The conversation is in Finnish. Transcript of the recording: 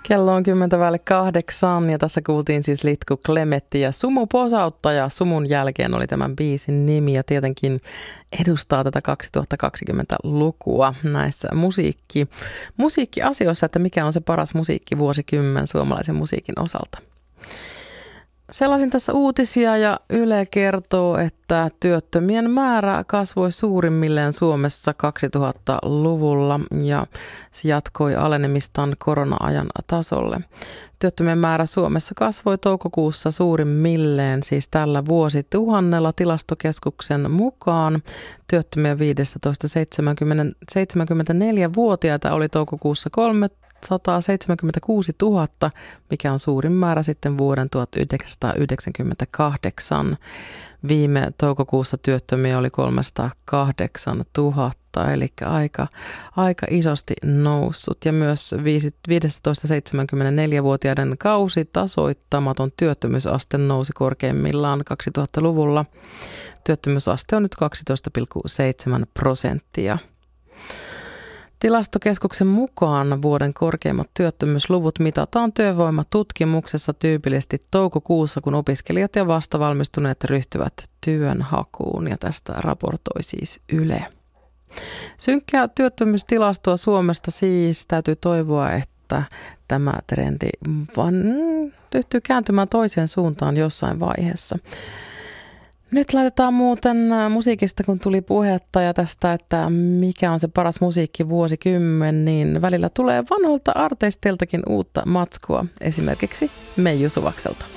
Kello on 7:10 ja tässä kuultiin siis Litku Klemetti ja Sumu Posauttaja. Sumun jälkeen oli tämän biisin nimi ja tietenkin edustaa tätä 2020-lukua näissä musiikkiasioissa, että mikä on se paras musiikkivuosikymmen suomalaisen musiikin osalta. Sellaisin tässä uutisia ja Yle kertoo, että työttömien määrä kasvoi suurimmilleen Suomessa 2000-luvulla ja se jatkoi alenemistaan korona-ajan tasolle. Työttömien määrä Suomessa kasvoi toukokuussa suurimmilleen, siis tällä vuosituhannella Tilastokeskuksen mukaan. Työttömiä 15-74-vuotiaita oli toukokuussa 376 000, mikä on suurin määrä sitten vuoden 1998. Viime toukokuussa työttömiä oli 308 000, eli aika isosti noussut. Ja myös 15-74-vuotiaiden kausitasoittamaton työttömyysaste nousi korkeimmillaan 2000-luvulla. Työttömyysaste on nyt 12,7%. Tilastokeskuksen mukaan vuoden korkeimmat työttömyysluvut mitataan työvoimatutkimuksessa tyypillisesti toukokuussa, kun opiskelijat ja vastavalmistuneet ryhtyvät työnhakuun, ja tästä raportoi siis Yle. Synkkää työttömyystilastoa Suomesta siis, täytyy toivoa, että tämä trendi ryhtyy kääntymään toiseen suuntaan jossain vaiheessa. Nyt laitetaan muuten musiikista, kun tuli puhetta ja tästä, että mikä on se paras musiikki vuosikymmen, niin välillä tulee vanhoilta artisteiltakin uutta matskua, esimerkiksi Meiju Suvakselta.